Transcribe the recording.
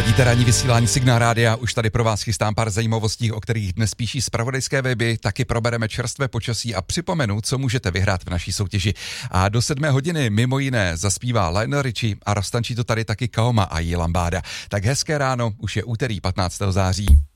Ladíte ranní vysílání Signál Rádia, už tady pro vás chystám pár zajímavostí, o kterých dnes píší zpravodajské weby, taky probereme čerstvé počasí a připomenu, co můžete vyhrát v naší soutěži. A do 7 hodiny mimo jiné zaspívá Lionel Richie a roztančí to tady taky Kaoma a Jí Lambáda. Tak hezké ráno, už je úterý 15. září.